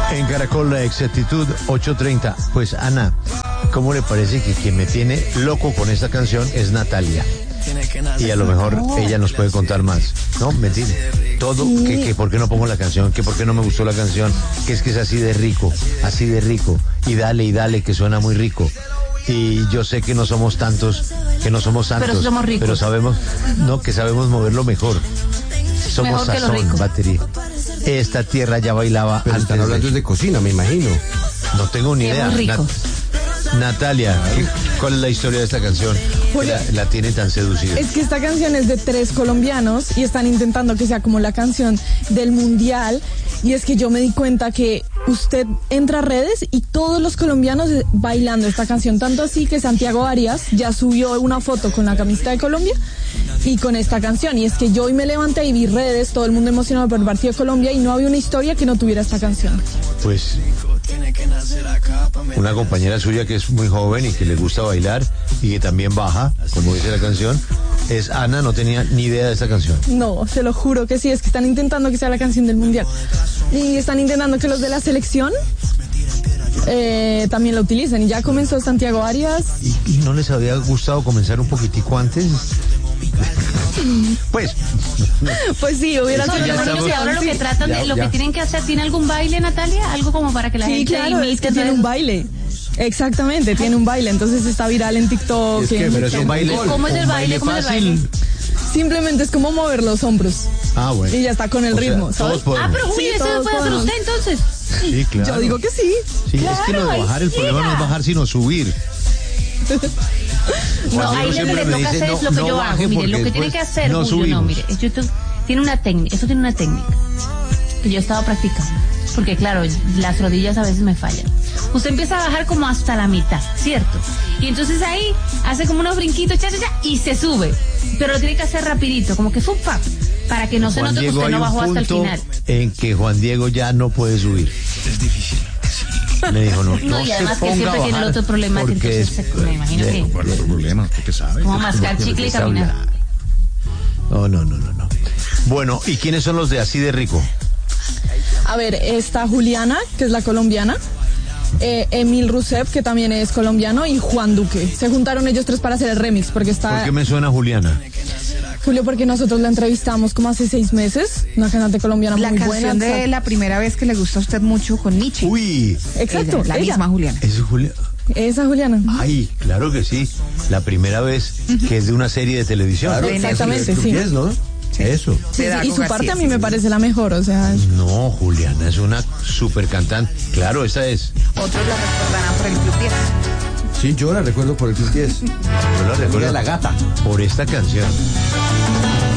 En Caracol la exactitud 8:30. Pues Ana, ¿cómo le parece que quien me tiene loco con esta canción es Natalia? Y a lo mejor ella nos puede contar más. No, mentira. Todo, que por qué no pongo la canción, que por qué no me gustó la canción, que es así de rico, y dale, que suena muy rico. Y yo sé que no somos tantos, pero somos ricos. Pero sabemos, que sabemos moverlo mejor. Somos mejor sazón, batería. Esta tierra ya bailaba. Pero están hablando de cocina, me imagino. No tengo ni idea. Natalia, ¿cuál es la historia de esta canción? La tiene tan seducida. Es que esta canción es de 3 colombianos y están intentando que sea como la canción del mundial. Y es que yo me di cuenta que usted entra a redes y todos los colombianos bailando esta canción. Tanto así que Santiago Arias ya subió una foto con la camiseta de Colombia y con esta canción. Y es que yo hoy me levanté y vi redes, todo el mundo emocionado por el partido de Colombia y no había una historia que no tuviera esta canción. Pues una compañera suya que es muy joven y que le gusta bailar y que también baja, como dice la canción, es Ana. No tenía ni idea de esta canción. No, se lo juro que sí, es que están intentando que sea la canción del mundial. Y están intentando que los de la selección también la utilicen. Y ya comenzó Santiago Arias. ¿Y no les había gustado comenzar un poquitico antes? Pues sí, hubiera sido y ahora lo que tratan de, que tienen que hacer, ¿tiene algún baile, Natalia? Algo como para que la gente claro, imite. Es que tiene un baile. Exactamente, tiene un baile, entonces está viral en TikTok. Pero es un baile. ¿Cómo es el baile? ¿Cómo es el baile? Simplemente es como mover los hombros. Ah, bueno. Y ya está con el ritmo, ¿sabes? Pero Juli, ¿eso lo puede hacer usted entonces? Sí, claro. Yo digo que sí. Sí, claro, es que lo de bajar, el problema no es bajar, sino subir. No, ahí lo que le toca hacer es lo que yo hago. Mire, lo que tiene que hacer, Julio, mire, tiene una técnica, eso tiene una técnica que yo he estado practicando, porque claro, las rodillas a veces me fallan. Usted empieza a bajar como hasta la mitad, ¿cierto? Y entonces ahí hace como unos brinquitos, y se sube, pero lo tiene que hacer rapidito, como que fupap, para que no se note que usted no bajó hasta el final. En que Juan Diego ya no puede subir. Es difícil. Me dijo, no y además que siempre tiene el otro problema, que entonces me imagino que... ¿Cuál es el otro problema? ¿Usted qué sabe? Como mascar chicle y caminar. No. Bueno, ¿y quiénes son los de Así de Rico? A ver, está Juliana, que es la colombiana, Emil Rousseff, que también es colombiano, y Juan Duque. Se juntaron ellos 3 para hacer el remix, porque está... ¿Por qué me suena Juliana? Julio, porque nosotros la entrevistamos como hace 6 meses, una cantante colombiana muy buena. La canción de La Primera Vez, que le gusta a usted mucho, con Nietzsche. Uy. Exacto. La misma Juliana. ¿Es Juliana? Esa Juliana. Ay, claro que sí. La primera vez que es de una serie de televisión. Claro, exactamente, sí. ¿No? Sí. Eso. Sí, y su parte a mí me parece la mejor, o sea... No, Juliana es una super cantante. Claro, esa es. Otros la recordarán por el Club 10. Sí, yo la recuerdo por el Club 10. Yo la recuerdo la gata. Por esta canción.